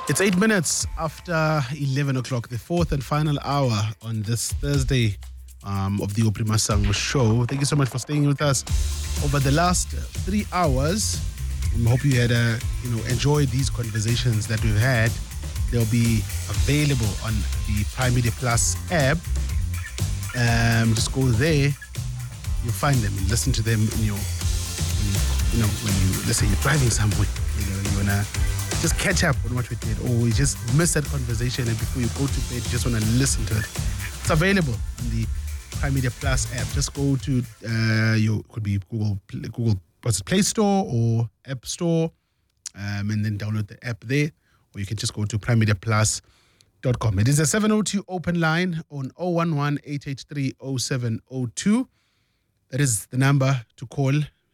It's 8 minutes after 11 o'clock, the fourth and final hour on this Thursday of the Oprima Sango show. Thank you so much for staying with us over the last 3 hours. I hope you had enjoyed these conversations that we've had. They'll be available on the Prime Media Plus app. Just go there, you'll find them and listen to them in when you let's say you're driving somewhere, you wanna just catch up on what we did, or you just miss that conversation and before you go to bed you just want to listen to it. It's available on the Prime Media Plus app. Just go to could be Google Play Store or App Store, and then download the app there, or you can just go to primemediaplus.com. It is a 702 open line on 011-883-0702. That is the number to call,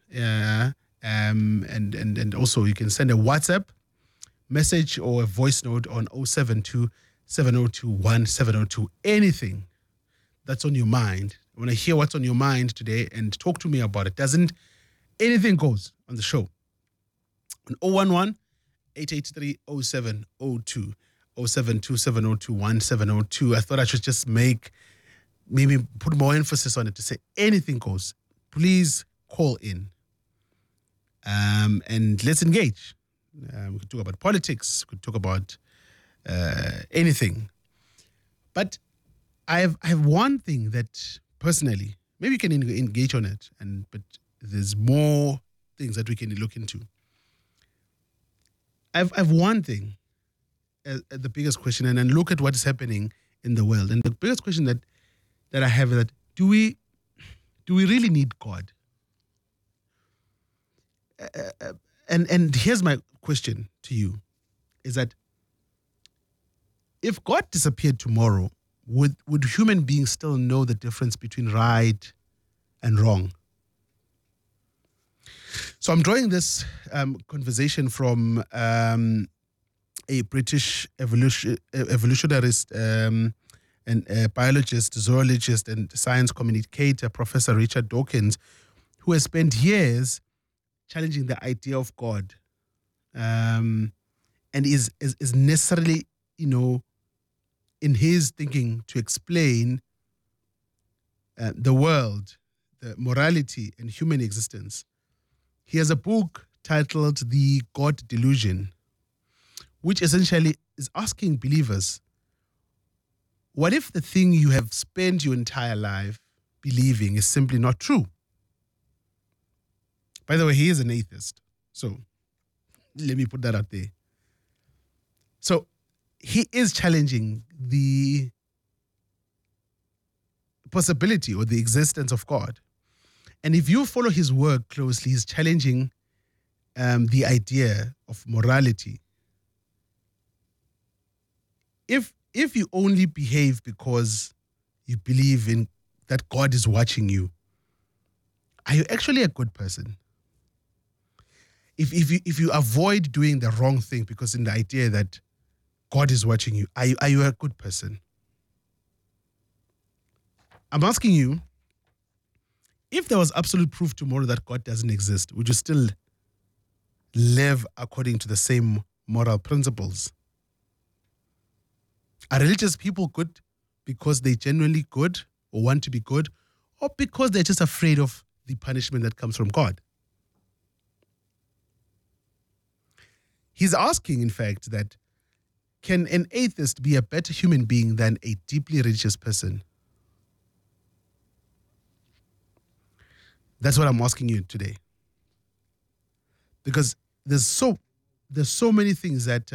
and also you can send a WhatsApp message or a voice note on 072-702-1702. Anything that's on your mind. I want to hear what's on your mind today and talk to me about it. Anything goes on the show. On 011-883-0702, 072-702-1702. I thought I should just maybe put more emphasis on it to say anything goes. Please call in and let's engage. We could talk about politics. We could talk about anything. But I have one thing that personally, maybe you can engage on it, but there's more things that we can look into. I've one thing, the biggest question, and then look at what is happening in the world. And the biggest question that I have is that do we really need God? And here's my question to you, is that if God disappeared tomorrow, would human beings still know the difference between right and wrong? So I'm drawing this conversation from a British evolutionarist and a biologist, zoologist, and science communicator, Professor Richard Dawkins, who has spent years challenging the idea of God, and is necessarily, in his thinking, to explain the world, the morality, and human existence. He has a book titled The God Delusion, which essentially is asking believers, what if the thing you have spent your entire life believing is simply not true? By the way, he is an atheist, so let me put that out there. So he is challenging the possibility or the existence of God. And if you follow his work closely, he's challenging the idea of morality. If you only behave because you believe in that God is watching you, are you actually a good person? If you avoid doing the wrong thing because in the idea that God is watching you, are you a good person? I'm asking you, if there was absolute proof tomorrow that God doesn't exist, would you still live according to the same moral principles? Are religious people good because they're genuinely good or want to be good, or because they're just afraid of the punishment that comes from God? He's asking, in fact, that can an atheist be a better human being than a deeply religious person? That's what I'm asking you today. Because there's so many things that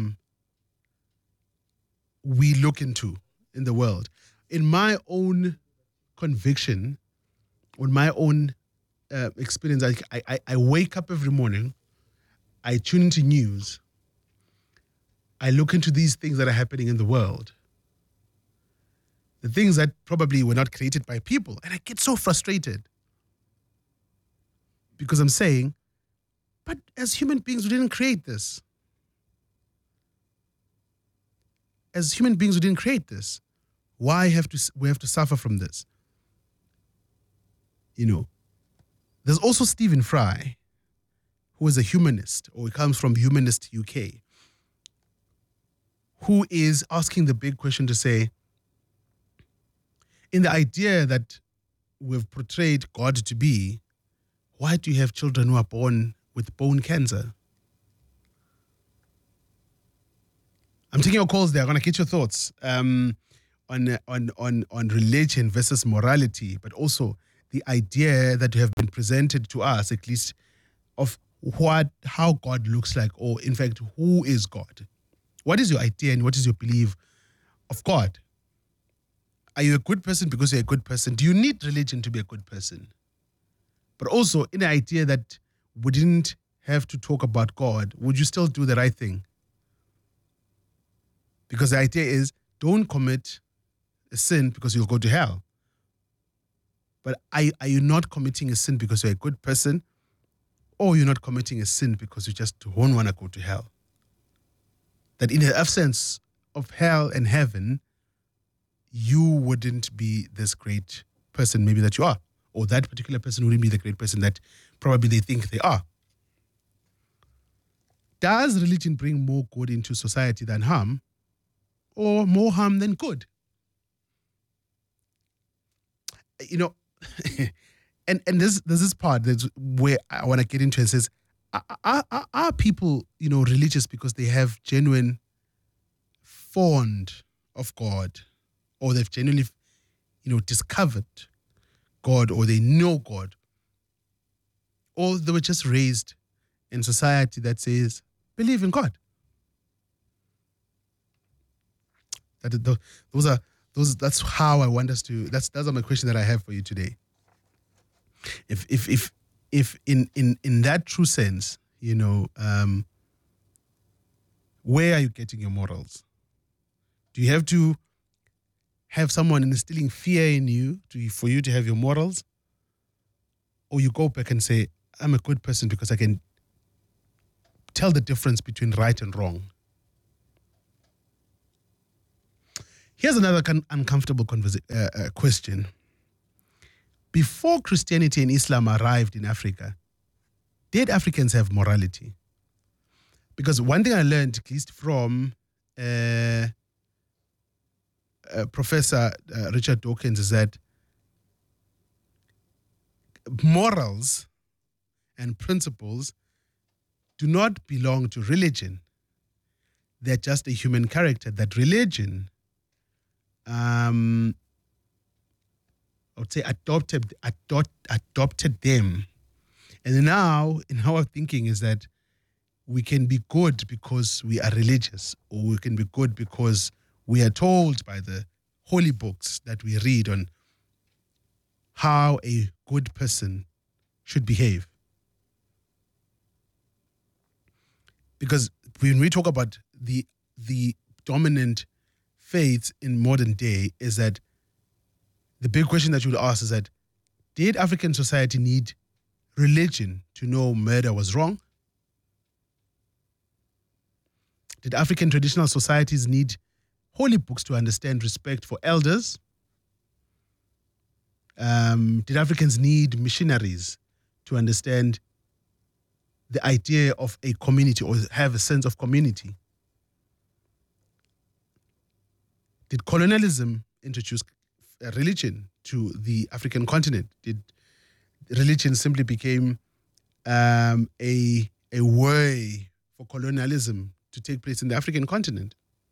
we look into in the world. In my own conviction, on my own experience, I wake up every morning, I tune into news, I look into these things that are happening in the world, the things that probably were not created by people, and I get so frustrated. Because I'm saying, but as human beings, we didn't create this. As human beings, we didn't create this. Why we have to suffer from this? There's also Stephen Fry, who is a humanist, or he comes from Humanist UK, who is asking the big question to say, in the idea that we've portrayed God to be, why do you have children who are born with bone cancer? I'm taking your calls there. I'm going to get your thoughts on religion versus morality, but also the idea that have been presented to us, at least, of how God looks like, or in fact, who is God? What is your idea and what is your belief of God? Are you a good person because you're a good person? Do you need religion to be a good person? But also, in the idea that we didn't have to talk about God, would you still do the right thing? Because the idea is, don't commit a sin because you'll go to hell. But are you not committing a sin because you're a good person? Or you're not committing a sin because you just don't want to go to hell? That in the absence of hell and heaven, you wouldn't be this great person maybe that you are. Or that particular person wouldn't be the great person that probably they think they are. Does religion bring more good into society than harm? Or more harm than good? You know, and there's this part that's where I want to get into. It says, are people, religious because they have genuine fond of God, or they've genuinely, discovered God, or they know God, or they were just raised in society that says, believe in God? That's how I want us to. That's my question that I have for you today. If in that true sense, where are you getting your morals? Do you have to have someone instilling fear in you for you to have your morals? Or you go back and say, I'm a good person because I can tell the difference between right and wrong? Here's another uncomfortable question. Before Christianity and Islam arrived in Africa, did Africans have morality? Because one thing I learned, at least from Professor Richard Dawkins, is that morals and principles do not belong to religion. They're just a human character that religion, I would say, adopted them. And now, in our thinking, is that we can be good because we are religious, or we can be good because we are told by the holy books that we read on how a good person should behave. Because when we talk about the dominant faiths in modern day, is that the big question that you will ask is that, did African society need religion to know murder was wrong? Did African traditional societies need holy books to understand respect for elders? Did Africans need missionaries to understand the idea of a community or have a sense of community? Did colonialism introduce religion to the African continent? Did religion simply became a way for colonialism to take place in the African continent?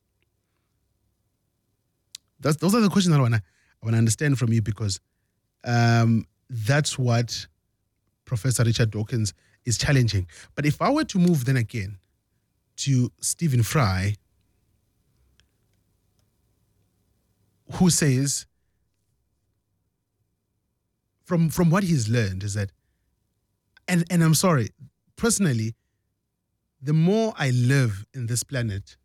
Those are the questions that I want to understand from you, because that's what Professor Richard Dawkins is challenging. But if I were to move then again to Stephen Fry, who says, from what he's learned, is that, and I'm sorry, personally, the more I live in this planet,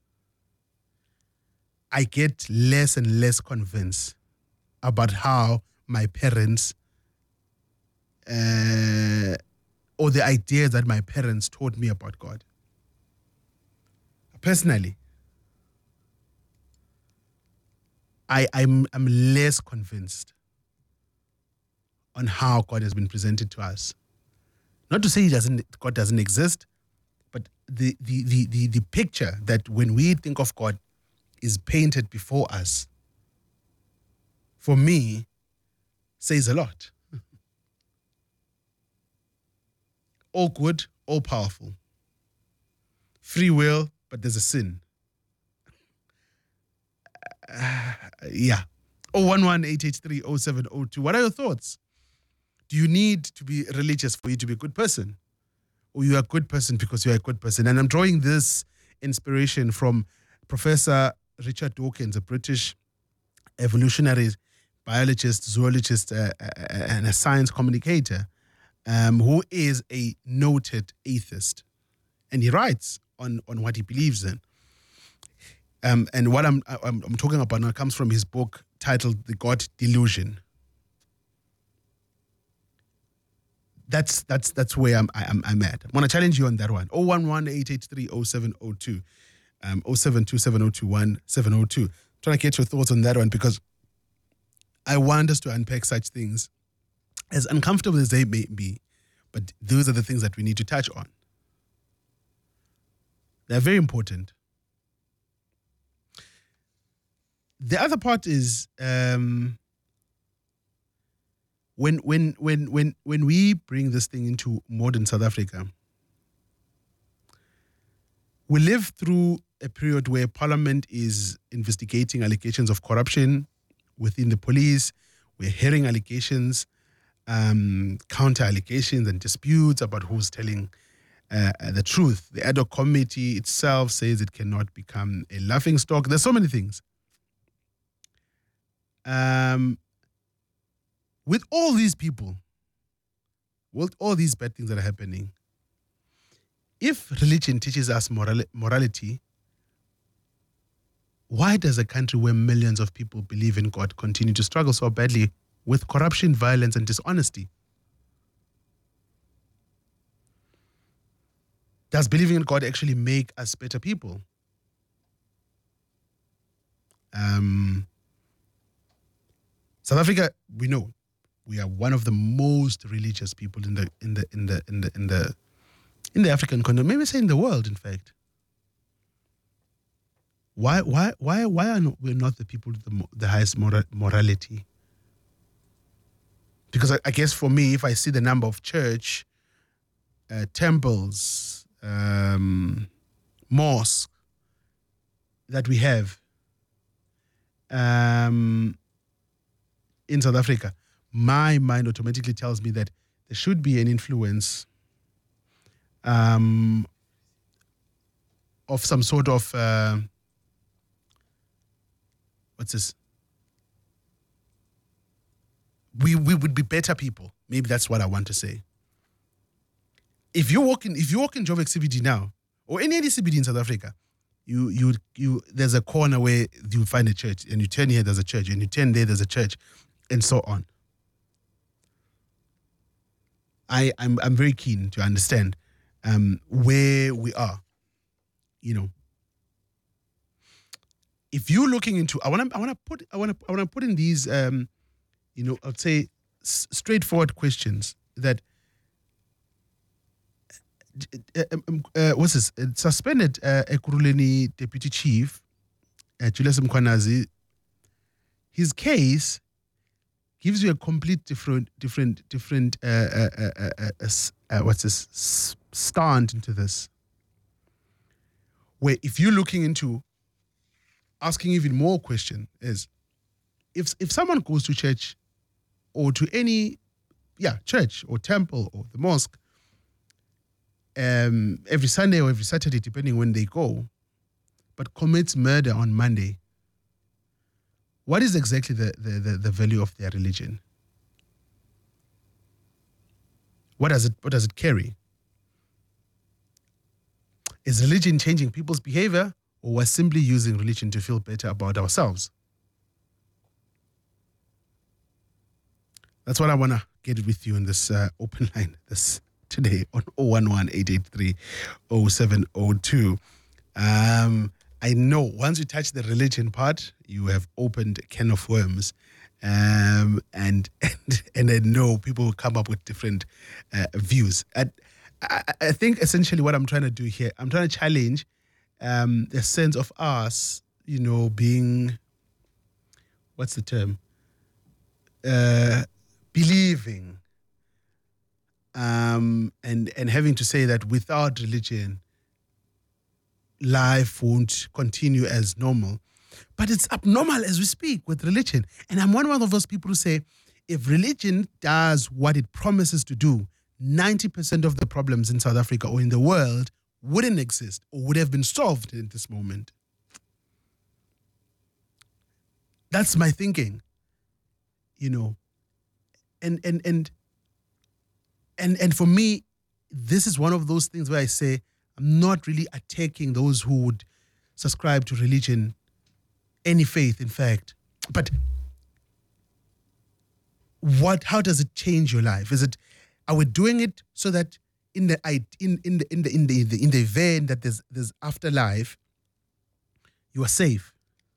I get less and less convinced about how my parents, or the ideas that my parents taught me about God. Personally, I'm less convinced on how God has been presented to us. Not to say God doesn't exist, but the picture that when we think of God, is painted before us, for me, says a lot. All good, all powerful. Free will, but there's a sin. Yeah. 011-883-0702. What are your thoughts? Do you need to be religious for you to be a good person? Or you are a good person because you are a good person? And I'm drawing this inspiration from Professor Richard Dawkins, a British evolutionary biologist, zoologist, and a science communicator, who is a noted atheist. And he writes on what he believes in. And what I'm talking about now comes from his book titled The God Delusion. That's where I'm at. I'm going to challenge you on that one. 011-883-0702. 0727021702. Trying to get your thoughts on that one because I want us to unpack such things, as uncomfortable as they may be, but those are the things that we need to touch on. They're very important. The other part is when we bring this thing into modern South Africa, we live through a period where Parliament is investigating allegations of corruption within the police. We're hearing allegations, counter allegations and disputes about who's telling the truth. The ad hoc committee itself says it cannot become a laughingstock. There's so many things. With all these people, with all these bad things that are happening, if religion teaches us morality, why does a country where millions of people believe in God continue to struggle so badly with corruption, violence, and dishonesty? Does believing in God actually make us better people? South Africa, we know, we are one of the most religious people in the African continent, maybe say in the world, in fact. Why are we not the people with the highest morality? Because I guess for me, if I see the number of church, temples, mosques that we have in South Africa, my mind automatically tells me that there should be an influence of some sort of what's this? We would be better people. Maybe that's what I want to say. If you walk in Joburg CBD now, or any CBD in South Africa, you there's a corner where you find a church, and you turn here, there's a church, and you turn there's a church, and so on. I'm very keen to understand where we are. You know, if you're looking into, I want to put in these I'd say straightforward questions that. What's this? Suspended Ekurhuleni Deputy Chief Julius Mkhwanazi. His case gives you a complete different what's this stand into this. Where if you're looking into asking even more question is if someone goes to church or to any church or temple or the mosque every Sunday or every Saturday, depending when they go, but commits murder on Monday, what is exactly the value of their religion? What does it carry? Is religion changing people's behavior, or we're simply using religion to feel better about ourselves? That's what I want to get with you in this open line this today on 011-883-0702. I know once you touch the religion part, you have opened a can of worms, and I know people will come up with different views. I think essentially what I'm trying to do here, I'm trying to challenge the sense of us being, what's the term? Believing, and having to say that without religion, life won't continue as normal. But it's abnormal as we speak with religion. And I'm one of those people who say, if religion does what it promises to do, 90% of the problems in South Africa or in the world wouldn't exist or would have been solved in this moment. That's my thinking, and for me, this is one of those things where I say I'm not really attacking those who would subscribe to religion, any faith, in fact. But how does it change your life? Are we doing it so that in the event that there's afterlife, you are safe?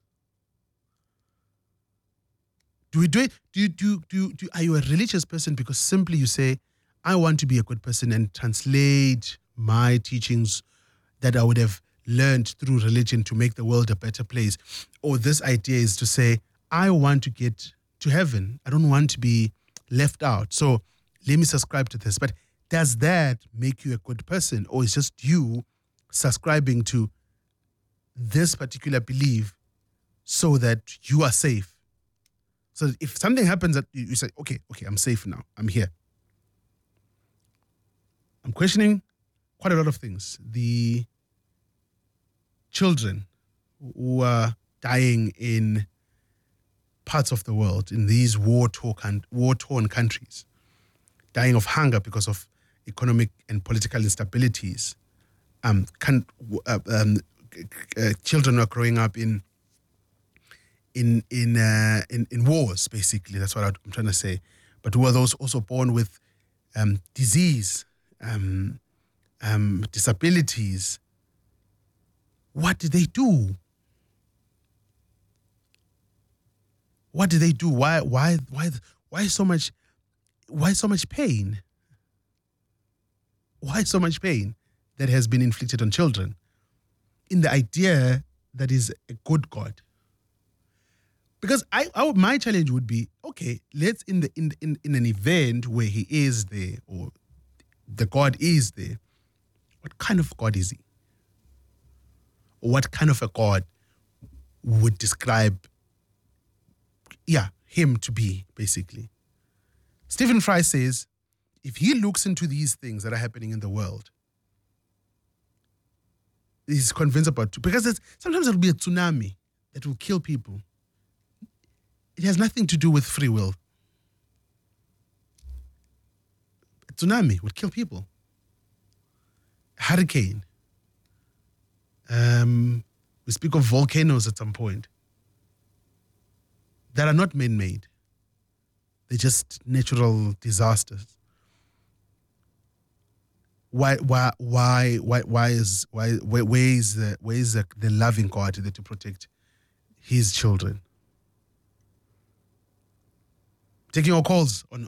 Do we do it? Are you a religious person because simply you say, I want to be a good person and translate my teachings that I would have learned through religion to make the world a better place? Or this idea is to say, I want to get to heaven. I don't want to be left out. So let me subscribe to this. But does that make you a good person? Or is just you subscribing to this particular belief so that you are safe? So if something happens that you say, okay, I'm safe now. I'm here. I'm questioning quite a lot of things. The children who are dying in parts of the world, in these war-torn countries, dying of hunger because of economic and political instabilities. Children are growing up in wars, basically. That's what I'm trying to say. But who are those also born with disease, disabilities? What did they do? What did they do? Why so much? Why so much pain? Why so much pain that has been inflicted on children? In the idea that is a good God. Because my challenge would be, okay, let's in an event where he is there or the God is there, what kind of God is he? Or what kind of a God would describe him to be, basically? Stephen Fry says, if he looks into these things that are happening in the world, he's convinced about, because sometimes it'll be a tsunami that will kill people. It has nothing to do with free will. A tsunami would kill people. A hurricane. We speak of volcanoes at some point that are not man-made. They're just natural disasters. Where is the loving God there to protect his children? Taking your calls on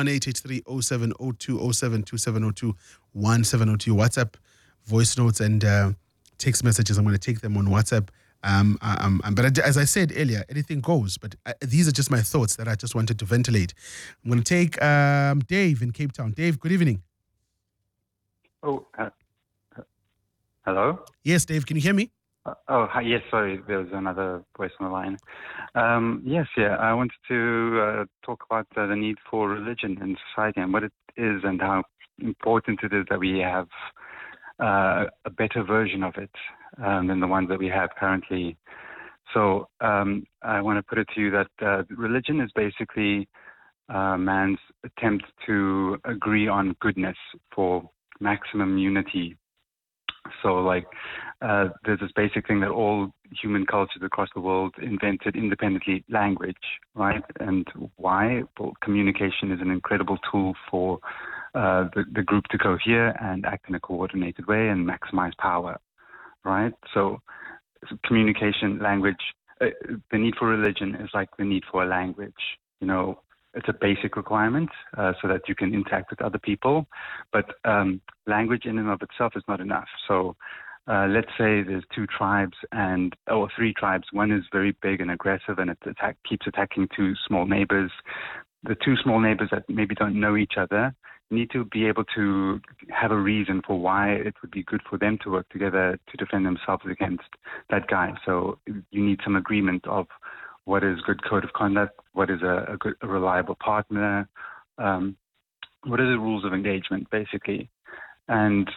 011-883-0702, 072702, WhatsApp, voice notes, and text messages. I'm going to take them on WhatsApp. But as I said earlier, anything goes. But these are just my thoughts that I just wanted to ventilate. I'm going to take Dave in Cape Town. Dave, good evening. Oh, hello? Yes, Dave, can you hear me? Hi, yes, sorry, there was another voice on the line. Yes, I wanted to talk about the need for religion in society and what it is and how important it is that we have a better version of it than the ones that we have currently. So I want to put it to you that religion is basically man's attempt to agree on goodness for maximum unity. So there's this basic thing that all human cultures across the world invented independently, language, right? And why? Well, communication is an incredible tool for the group to cohere and act in a coordinated way and maximize power, right? So communication, language, the need for religion is like the need for a language. It's a basic requirement so that you can interact with other people, but language in and of itself is not enough. So let's say there's two tribes or three tribes. One is very big and aggressive, and it keeps attacking two small neighbors. The two small neighbors that maybe don't know each other need to be able to have a reason for why it would be good for them to work together to defend themselves against that guy. So you need some agreement of what is good code of conduct, what is a reliable partner, what are the rules of engagement, basically. And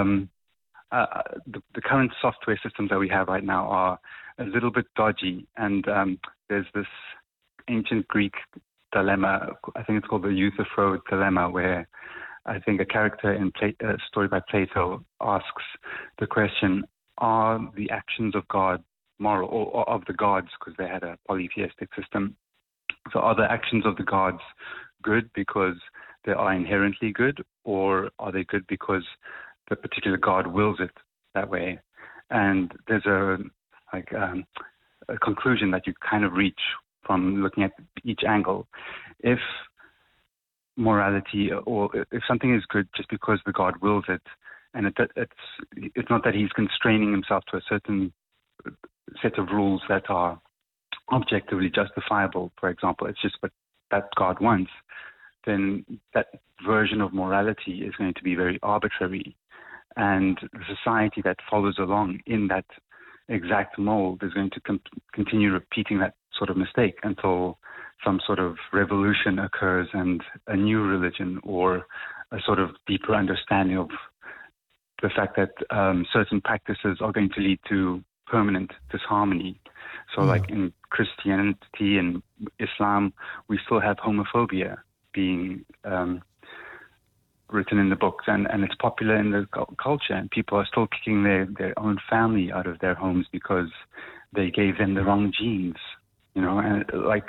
the current software systems that we have right now are a little bit dodgy. And there's this ancient Greek dilemma, I think it's called the Euthyphro dilemma, where I think a character in a story by Plato asks the question, are the actions of God moral, or of the gods, because they had a polytheistic system? So are the actions of the gods good because they are inherently good, or are they good because the particular god wills it that way? And there's a conclusion that you kind of reach from looking at each angle. If morality, or if something is good just because the god wills it, and it's not that he's constraining himself to a certain set of rules that are objectively justifiable, for example, it's just what that god wants, then that version of morality is going to be very arbitrary. And the society that follows along in that exact mold is going to continue repeating that sort of mistake until some sort of revolution occurs and a new religion or a sort of deeper understanding of the fact that certain practices are going to lead to permanent disharmony. So like in Christianity and Islam, we still have homophobia being written in the books, and it's popular in the culture, and people are still kicking their own family out of their homes because they gave them the wrong genes, and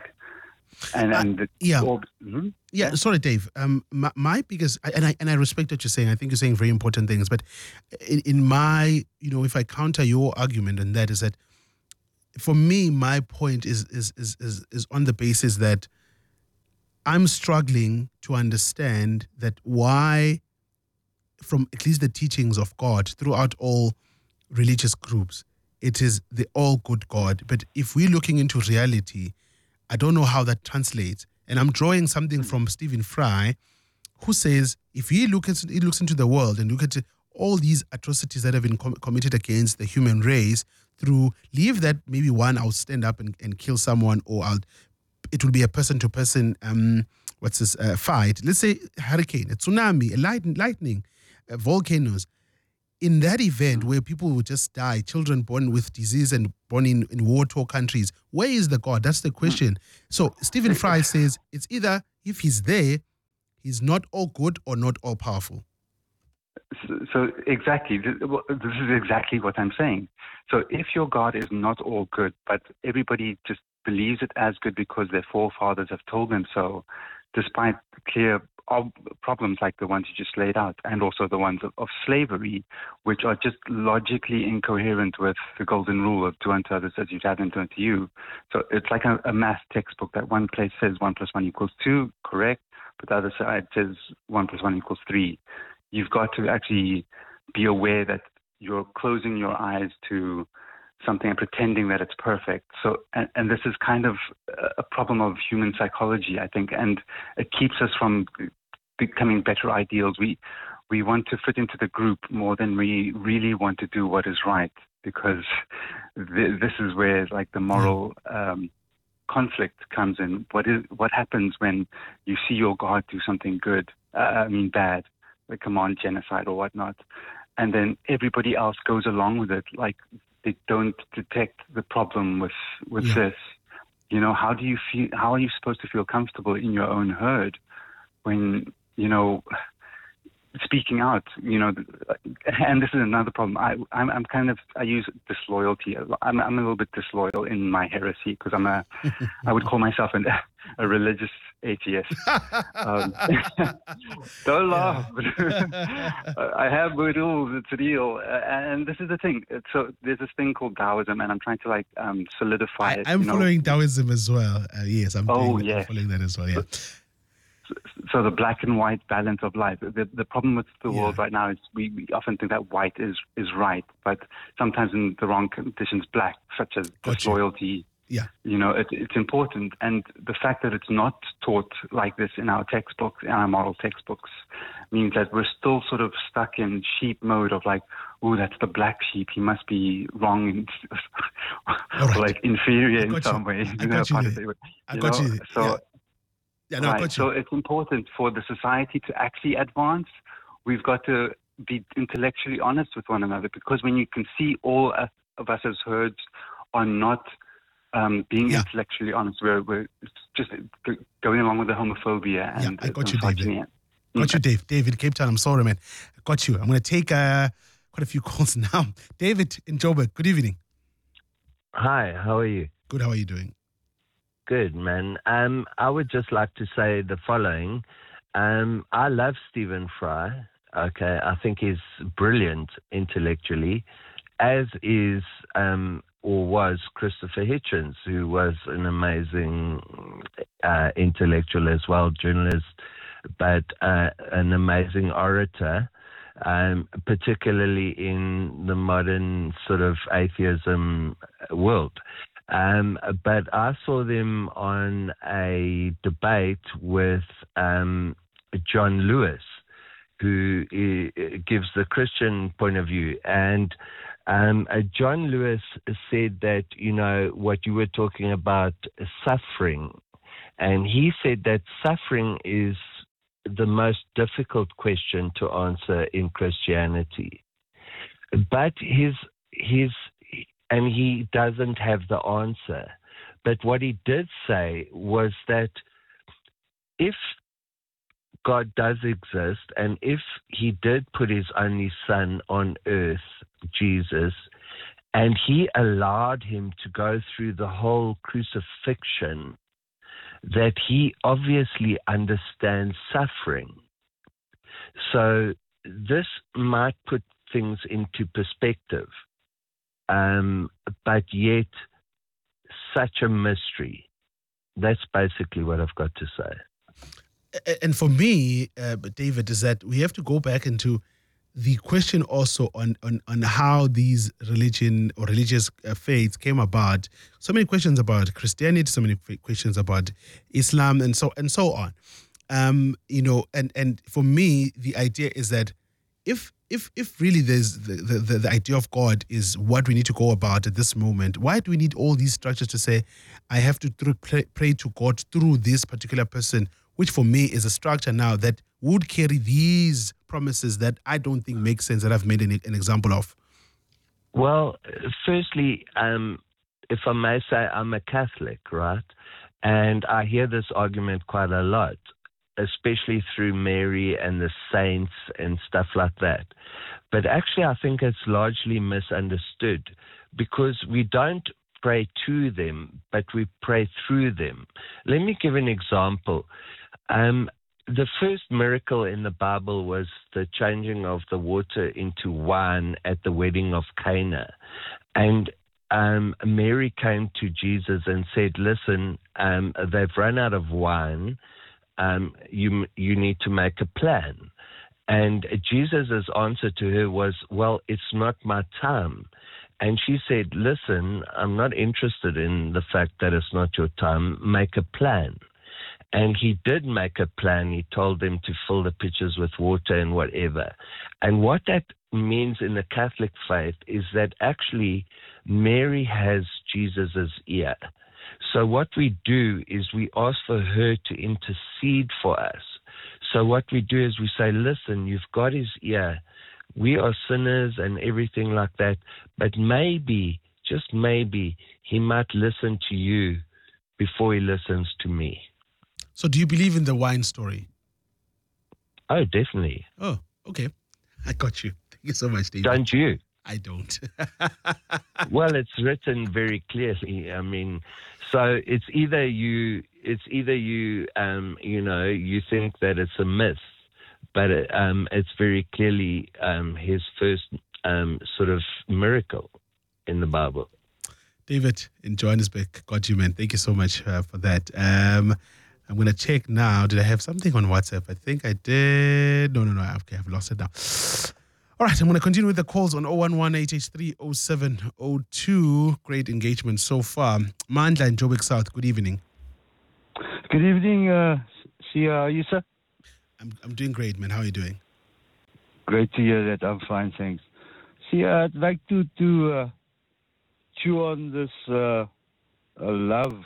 Sorry, Dave. My biggest, and I respect what you're saying. I think you're saying very important things, but in my, if I counter your argument, and that is that, for me, my point is on the basis that I'm struggling to understand that why, from at least the teachings of God throughout all religious groups, it is the all good God. But if we're looking into reality, I don't know how that translates. And I'm drawing something from Stephen Fry, who says, if he looks into the world and look at all these atrocities that have been committed against the human race, through, leave that maybe one, I'll stand up and kill someone, or it will be a person-to-person fight. Let's say hurricane, a tsunami, a lightning, volcanoes. In that event where people will just die, children born with disease and born in war-torn countries, where is the God? That's the question. So Stephen Fry says it's either, if he's there, he's not all good or not all powerful. So exactly, this is exactly what I'm saying. So if your God is not all good, but everybody just believes it as good because their forefathers have told them so, despite clear problems like the ones you just laid out, and also the ones of slavery, which are just logically incoherent with the golden rule of do unto others as you'd have them do unto you. So it's like a math textbook that one place says 1 + 1 = 2, correct, but the other side says 1 + 1 = 3. You've got to actually be aware that you're closing your eyes to something and pretending that it's perfect. So, and this is kind of a problem of human psychology, I think, and it keeps us from becoming better ideals. We want to fit into the group more than we really want to do what is right, because this is where like the moral conflict comes in. What happens when you see your God do something good? Bad, like command genocide or whatnot, and then everybody else goes along with it, like they don't detect the problem with this. How do you feel? How are you supposed to feel comfortable in your own herd when speaking out? And this is another problem. I use disloyalty. I'm a little bit disloyal in my heresy because I would call myself a religious atheist. Don't laugh. I have rules. It's real. And this is the thing. So there's this thing called Taoism, and I'm trying to solidify it. I'm following Taoism as well. Yes, I'm following that as well. Yeah. So the black and white balance of life. The problem with the world right now is we often think that white is right, but sometimes in the wrong conditions, black, such as disloyalty. Yeah. It's important. And the fact that it's not taught like this in our textbooks, in our moral textbooks, means that we're still sort of stuck in sheep mode of like, oh, that's the black sheep. He must be wrong or like inferior in some way. I got you. So, So it's important for the society to actually advance. We've got to be intellectually honest with one another, because when you can see all of us as herds are not being intellectually honest, we're just going along with the homophobia and I got you, David. Got you, Dave. David, Cape Town. I'm sorry, man. I got you. I'm going to take quite a few calls now. David in Joburg. Good evening. Hi. How are you? Good. How are you doing? Good, man. I would just like to say the following. I love Stephen Fry. Okay, I think he's brilliant intellectually, as is or was Christopher Hitchens, who was an amazing intellectual as well, journalist, but an amazing orator, particularly in the modern sort of atheism world. But I saw them on a debate with John Lewis, who gives the Christian point of view. And John Lewis said that, what you were talking about, suffering. And he said that suffering is the most difficult question to answer in Christianity. But and he doesn't have the answer. But what he did say was that if God does exist, and if he did put his only son on earth, Jesus, and he allowed him to go through the whole crucifixion, that he obviously understands suffering. So this might put things into perspective, but yet such a mystery. That's basically what I've got to say. And for me, David, is that we have to go back into the question also on how these religion or religious faiths came about. So many questions about Christianity, so many questions about Islam, and so on. And for me, the idea is that if really there's the idea of God is what we need to go about at this moment, why do we need all these structures to say, I have to pray to God through this particular person, which for me is a structure now that would carry these promises that I don't think make sense, that I've made an example of? Well, firstly, if I may say, I'm a Catholic, right? And I hear this argument quite a lot, especially through Mary and the saints and stuff like that. But actually, I think it's largely misunderstood, because we don't pray to them, but we pray through them. Let me give an example. The first miracle in the Bible was the changing of the water into wine at the wedding of Cana. And Mary came to Jesus and said, listen, they've run out of wine. You need to make a plan. And Jesus' answer to her was, well, it's not my time. And she said, listen, I'm not interested in the fact that it's not your time. Make a plan. And he did make a plan. He told them to fill the pitchers with water and whatever. And what that means in the Catholic faith is that actually Mary has Jesus' ear. So what we do is we ask for her to intercede for us. So what we do is we say, listen, you've got his ear. We are sinners and everything like that. But maybe, just maybe, he might listen to you before he listens to me. So do you believe in the wine story? Oh, definitely. Oh, okay. I got you. Thank you so much, David. Don't you? I don't. Well, it's written very clearly. I mean, so it's either you think that it's a myth, but it's very clearly his first sort of miracle in the Bible. David in Johannesburg, got you, man. Thank you so much for that. I'm going to check now. Did I have something on WhatsApp? I think I did. No. Okay, I've lost it now. All right, I'm going to continue with the calls on 011-883-0702. Great engagement so far. Mandla in Joburg South, good evening. Good evening, Sia. How are you, sir? I'm doing great, man. How are you doing? Great to hear that. I'm fine, thanks. Sia, I'd like to chew on this love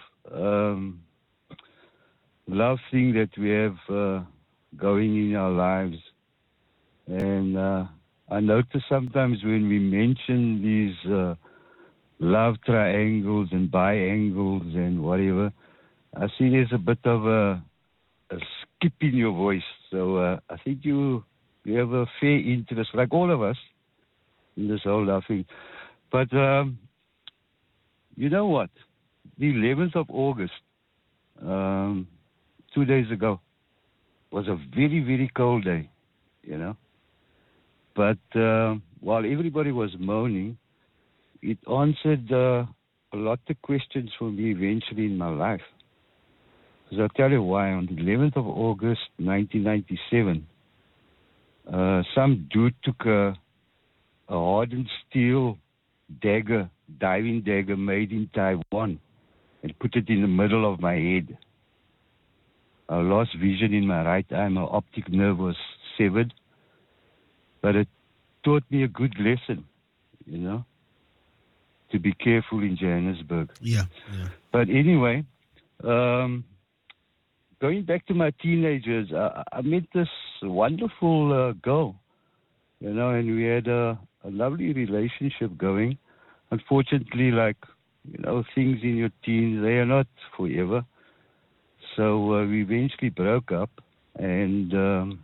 thing that we have going in our lives. And I notice sometimes when we mention these love triangles and biangles and whatever, I see there's a bit of a skip in your voice. So I think you have a fair interest, like all of us, in this whole love thing. But you know what? The 11th of August, 2 days ago, was a very, very cold day, you know. But while everybody was moaning, it answered a lot of questions for me eventually in my life. Because I'll tell you why. On the 11th of August, 1997, some dude took a hardened steel dagger, diving dagger made in Taiwan, and put it in the middle of my head. I lost vision in my right eye. My optic nerve was severed. But it taught me a good lesson, you know, to be careful in Johannesburg. Yeah. But anyway, going back to my teenagers, I met this wonderful girl, you know, and we had a lovely relationship going. Unfortunately, like, you know, things in your teens, they are not forever. So we eventually broke up, and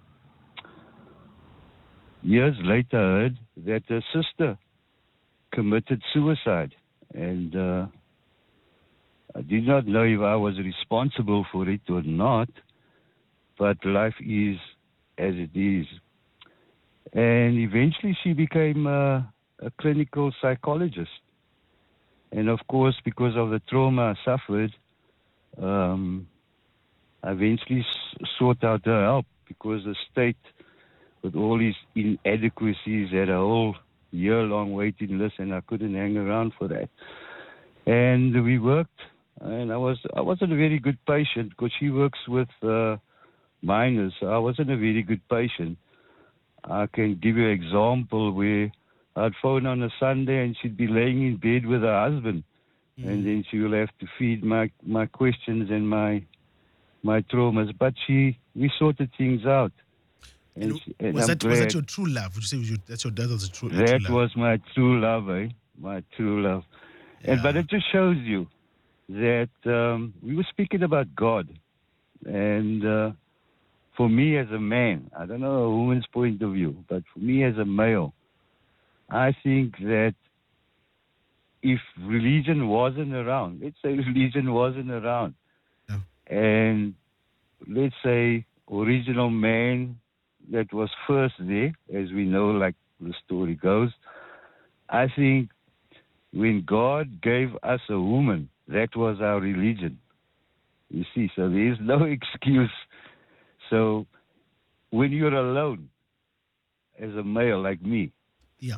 years later I heard that her sister committed suicide. And I did not know if I was responsible for it or not, but life is as it is. And eventually she became a clinical psychologist. And of course, because of the trauma I suffered, I eventually sought out her help, because the state, with all these inadequacies, had a whole year-long waiting list, and I couldn't hang around for that. And we worked, and I wasn't a very good patient, because she works with minors, so I wasn't a very good patient. I can give you an example where I'd phone on a Sunday and she'd be laying in bed with her husband, and then she will have to feed my questions and my traumas. But we sorted things out. And was that your true love? Would you say that's your dad was a true love? That was my true love, my true love. Yeah. But it just shows you that we were speaking about God. And for me as a man, I don't know a woman's point of view, but for me as a male, I think that if religion wasn't around, let's say religion wasn't around, yeah, and let's say original man that was first there, as we know, like the story goes, I think when God gave us a woman, that was our religion. You see, so there is no excuse. So when you're alone, as a male like me, yeah,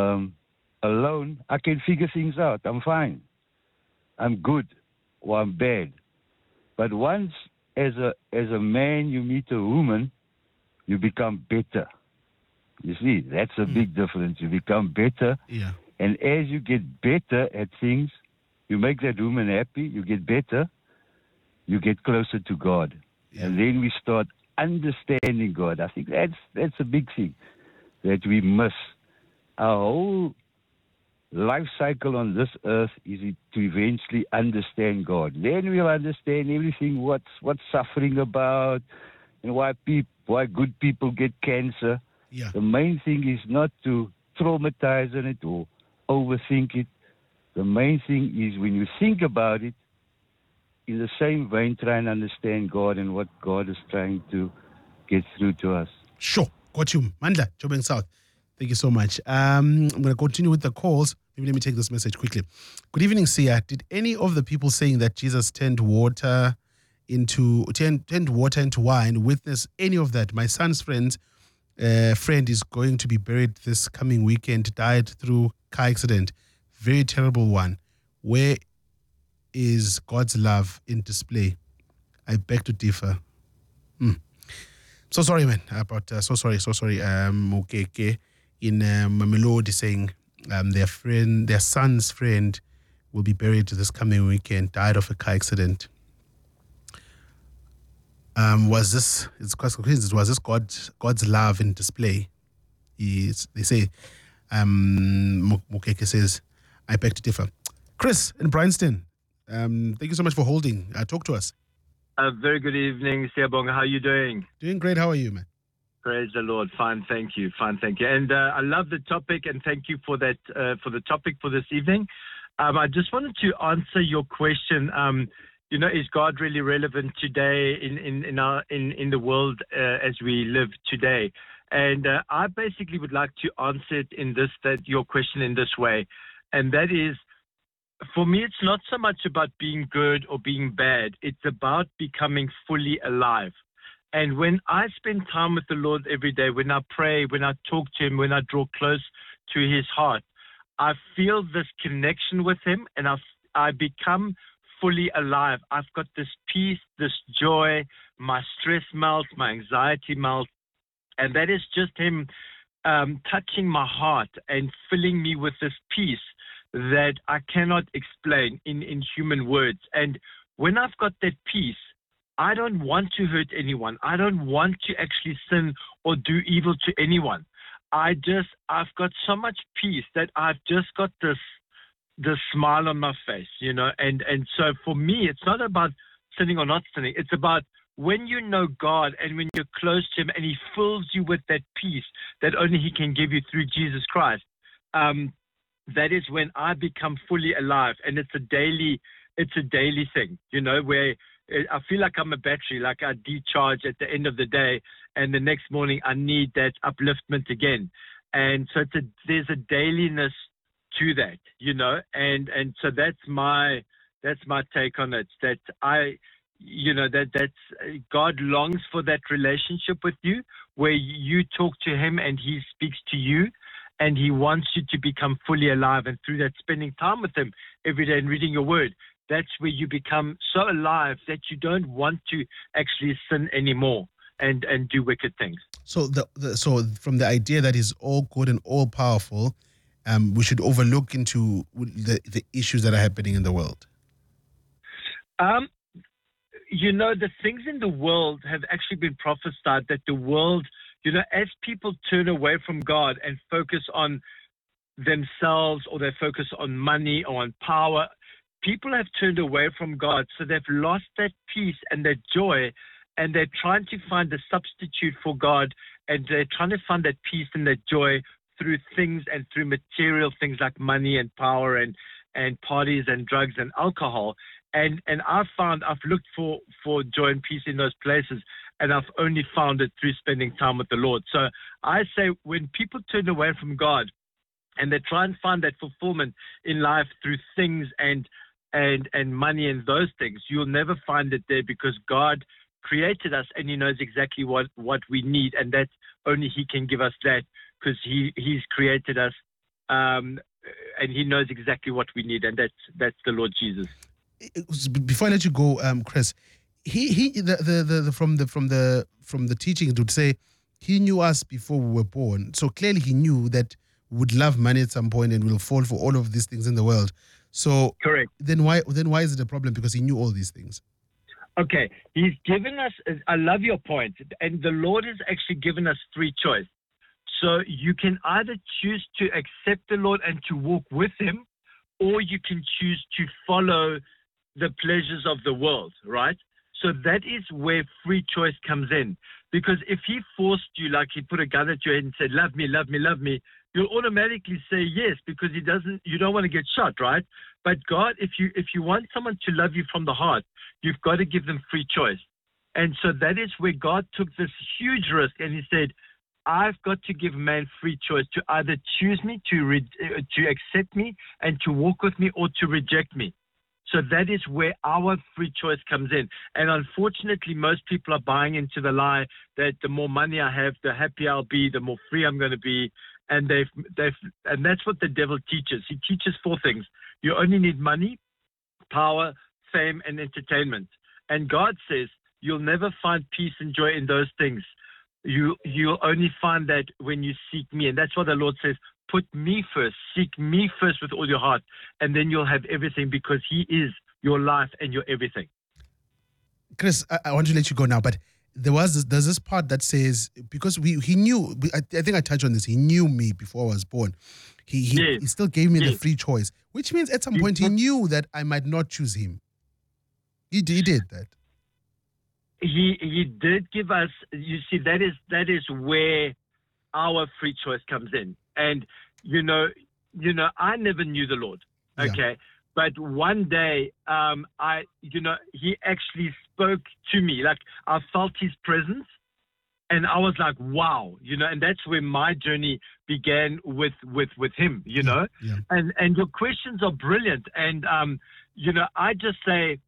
alone, I can figure things out. I'm fine. I'm good or I'm bad. But once as a man you meet a woman, you become better. You see, that's a big difference. You become better. yeah. And as you get better at things, you make that woman happy, you get better, you get closer to God. Yeah. And then we start understanding God. I think that's a big thing that we miss. Our whole life cycle on this earth is to eventually understand God. Then we'll understand everything, what's suffering about, and why good people get cancer. Yeah. The main thing is not to traumatize on it or overthink it. The main thing is when you think about it, in the same vein, try and understand God and what God is trying to get through to us. Sure. Got you. Mandla, Joburg South. Thank you so much. I'm going to continue with the calls. Maybe let me take this message quickly. Good evening, Sia. Did any of the people saying that Jesus turned water turned water into wine, witness any of that. My son's friend is going to be buried this coming weekend, died through car accident. Very terrible one. Where is God's love in display? I beg to differ. So sorry, man. So sorry. Okay. In Mamelodi saying their son's friend will be buried this coming weekend, died of a car accident. Was this God's love in display? They say, Mukeke says, I beg to differ. Chris in Bryanston, thank you so much for holding. Talk to us. Very good evening, Siyabonga. How are you doing? Doing great. How are you, man? Praise the Lord. Fine, thank you. And I love the topic, and thank you for that, for the topic for this evening. I just wanted to answer your question. Is God really relevant today in the world as we live today? And I basically would like to answer it your question in this way, and that is, for me, it's not so much about being good or being bad. It's about becoming fully alive. And when I spend time with the Lord every day, when I pray, when I talk to Him, when I draw close to His heart, I feel this connection with Him, and I become fully alive. I've got this peace, this joy, my stress melts, my anxiety melts, and that is just Him touching my heart and filling me with this peace that I cannot explain in human words. And when I've got that peace, I don't want to hurt anyone. I don't want to actually sin or do evil to anyone. I've got so much peace that I've just got this smile on my face, and so for me, it's not about sinning or not sinning. It's about when you know God and when you're close to Him and He fills you with that peace that only He can give you through Jesus Christ. That is when I become fully alive, and it's a daily thing, where I feel like I'm a battery, like I decharge at the end of the day, and the next morning I need that upliftment again. And so there's a dailiness to that, and so that's my take on it. That that's God longs for that relationship with you, where you talk to Him and He speaks to you. And He wants you to become fully alive. And through that, spending time with Him every day and reading your word, that's where you become so alive that you don't want to actually sin anymore and do wicked things. So so from the idea that He's all good and all powerful, we should overlook into the issues that are happening in the world. The things in the world have actually been prophesied that the world, as people turn away from God and focus on themselves, or they focus on money or on power, people have turned away from God. So they've lost that peace and that joy, and they're trying to find a substitute for God, and they're trying to find that peace and that joy through things and through material things like money and power and parties and drugs and alcohol. And I've looked for joy and peace in those places, and I've only found it through spending time with the Lord. So I say, when people turn away from God and they try and find that fulfillment in life through things and money and those things, you'll never find it there, because God created us and He knows exactly what we need, and that only He can give us that, because He's created us, and He knows exactly what we need, and that's the Lord Jesus. Before I let you go, Chris, from the teaching, it would say He knew us before we were born. So clearly He knew that we would love money at some point and we'll fall for all of these things in the world. So correct. Then why is it a problem? Because He knew all these things. Okay, He's given us. I love your point, and the Lord has actually given us free choice. So you can either choose to accept the Lord and to walk with Him, or you can choose to follow the pleasures of the world, right? So that is where free choice comes in. Because if He forced you, like He put a gun at your head and said, love me, love me, love me, you'll automatically say yes, because you don't want to get shot, right? But God, if you want someone to love you from the heart, you've got to give them free choice. And so that is where God took this huge risk, and He said, I've got to give man free choice to either choose me, to accept me, and to walk with me, or to reject me. So that is where our free choice comes in. And unfortunately, most people are buying into the lie that the more money I have, the happier I'll be, the more free I'm going to be. And and that's what the devil teaches. He teaches 4 things. You only need money, power, fame, and entertainment. And God says you'll never find peace and joy in those things. You'll only find that when you seek me. And that's what the Lord says. Put me first. Seek me first with all your heart, and then you'll have everything, because he is your life and your everything. Chris, I want to let you go now, but there's this part that says, because he knew, I think I touched on this, he knew me before I was born. He still gave me the free choice, which means at some point he knew that I might not choose him. He did that. He did give us, you see, that is where our free choice comes in. And, you know, I never knew the Lord, okay? Yeah. But one day, he actually spoke to me. Like, I felt his presence, and I was like, wow, and that's where my journey began with him, know? Yeah. And your questions are brilliant. And, I just say,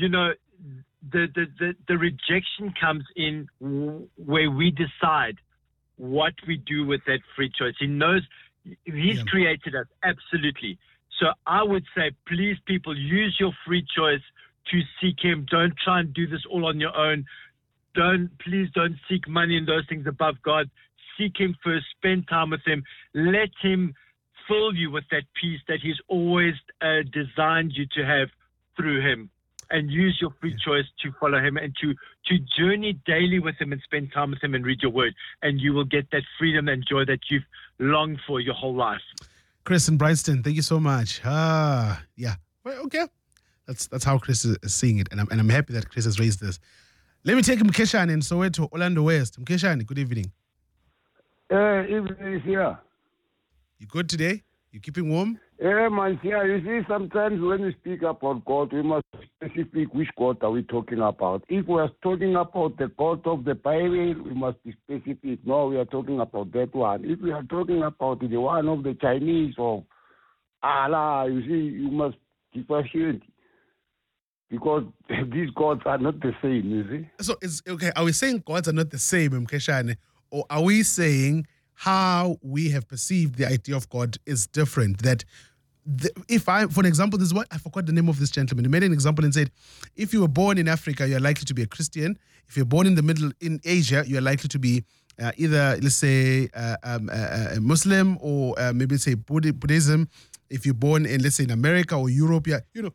the rejection comes in where we decide what we do with that free choice. He knows he's created us, absolutely. So I would say, please, people, use your free choice to seek him. Don't try and do this all on your own. Please don't seek money and those things above God. Seek him first, spend time with him. Let him fill you with that peace that he's always designed you to have through him. And use your free choice to follow him and to journey daily with him and spend time with him and read your word. And you will get that freedom and joy that you've longed for your whole life. Chris in Bryanston, thank you so much. Yeah. Well, okay. That's how Chris is seeing it. And I'm happy that Chris has raised this. Let me take Mkeshane in Soweto, Orlando West. Mkeshane, good evening. Evening, yeah. You good today? You keeping warm? Yeah, man, yeah. You see, sometimes when we speak about God, we must specific which God are we talking about. If we are talking about the God of the Bible, we must be specific. No, we are talking about that one. If we are talking about the one of the Chinese or Allah, you see, you must differentiate. Because these gods are not the same, you see. So, are we saying gods are not the same, Mkeshane? Or are we saying how we have perceived the idea of God is different? That for example, this is what I forgot the name of this gentleman. He made an example and said, if you were born in Africa, you're likely to be a Christian. If you're born in Asia, you're likely to be either, let's say, a Muslim or maybe say Buddhism. If you're born in, let's say, in America or Europe, the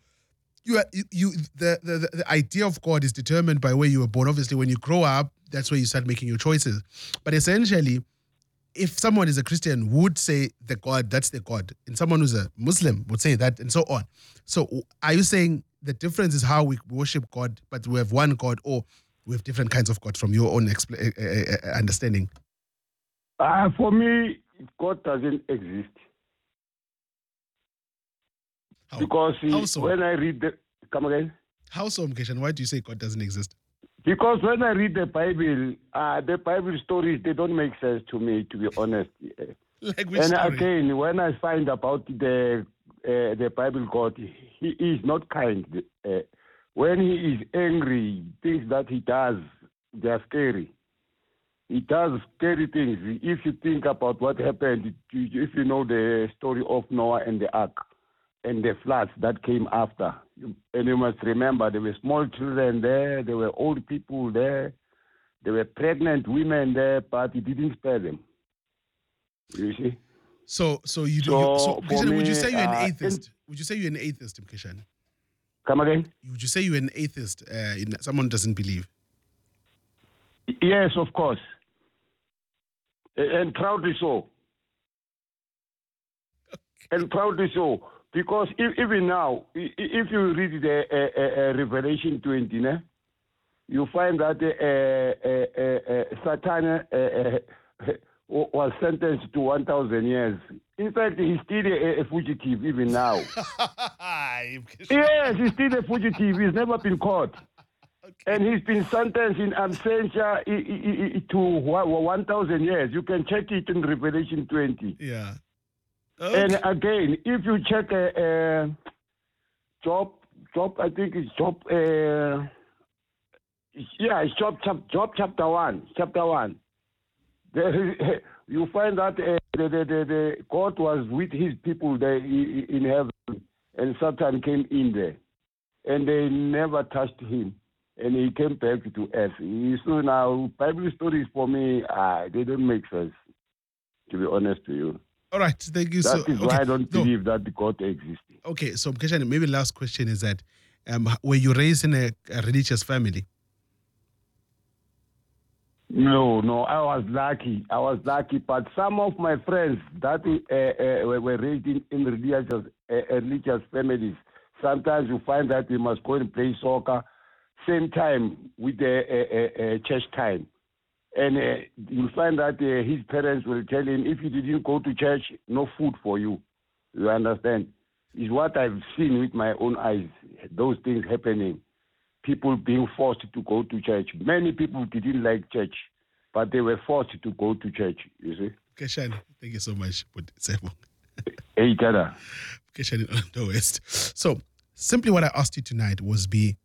idea of God is determined by where you were born. Obviously, when you grow up, that's where you start making your choices. But essentially, if someone is a Christian, would say the God, that's the God. And someone who's a Muslim would say that, and so on. So are you saying the difference is how we worship God, but we have one God, or we have different kinds of God from your own understanding? For me, God doesn't exist. How? Because How so? When I read come again? How so, Mkeshane? Why do you say God doesn't exist? Because when I read the Bible stories, they don't make sense to me, to be honest. Like which and story? Again, when I find about the Bible God, he is not kind. When he is angry, things that he does, they are scary. He does scary things. If you think about what happened, if you know the story of Noah and the ark and the floods that came after, and you must remember there were small children there, there were old people there, there were pregnant women there, but he didn't spare them. You see? So Mkeshane, would you say you're an atheist? Would you say you're an atheist, Mkeshane? Come again? Would you say you're an atheist? Someone doesn't believe? Yes, of course. And proudly so. And proudly so. Because even now, if you read the Revelation 20, you find that Satan was sentenced to 1,000 years. In fact, he's still a fugitive even now. Yes, he's still a fugitive. He's never been caught. Okay. And he's been sentenced in absentia to 1,000 years. You can check it in Revelation 20. Yeah. Okay. And again, if you check Job Job, I think it's Job. It's Job chapter 1. Chapter 1. There, you find that the God was with his people there in heaven, and Satan came in there, and they never touched him, and he came back to earth. So now, Bible stories for me, they don't make sense, to be honest with you. All right, thank you. That is why I don't believe that the God exists. Okay, so Mkeshane, maybe last question is that, were you raised in a religious family? No, I was lucky. But some of my friends that were raised in religious families, sometimes you find that they must go and play soccer same time with the church time. And you'll find that his parents will tell him, if you didn't go to church, no food for you. You understand? It's what I've seen with my own eyes, those things happening. People being forced to go to church. Many people didn't like church, but they were forced to go to church, you see. Mkeshane, thank you so much. Hey, Tada. Mkeshane Orlando West. So, simply what I asked you tonight would be,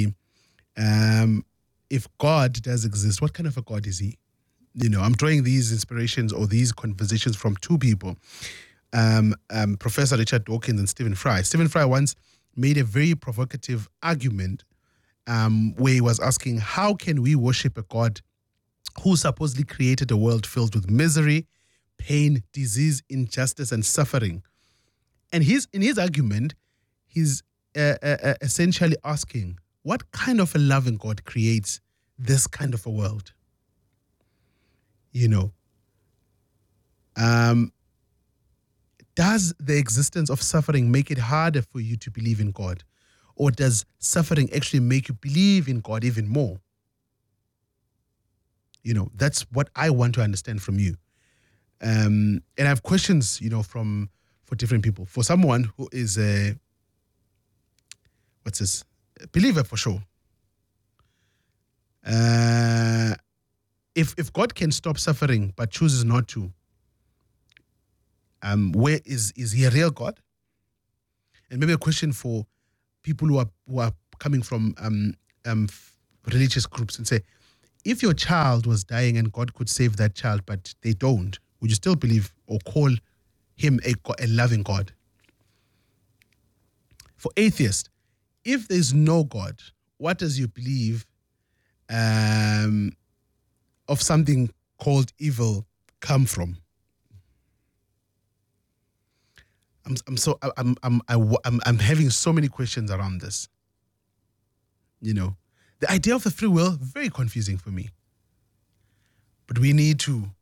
if God does exist, what kind of a God is he? You know, I'm drawing these inspirations or these conversations from two people, Professor Richard Dawkins and Stephen Fry. Stephen Fry once made a very provocative argument where he was asking, how can we worship a God who supposedly created a world filled with misery, pain, disease, injustice, and suffering? And in his argument, he's essentially asking, what kind of a loving God creates this kind of a world? You know, does the existence of suffering make it harder for you to believe in God? Or does suffering actually make you believe in God even more? You know, that's what I want to understand from you. And I have questions, you know, for different people. For someone who is a believer for sure. If God can stop suffering but chooses not to, where is he a real God? And maybe a question for people who are coming from religious groups and say, if your child was dying and God could save that child, but they don't, would you still believe or call him a loving God? For atheists, if there's no God, what does you believe of something called evil come from? I'm having so many questions around this. You know, the idea of the free will, very confusing for me. But we need to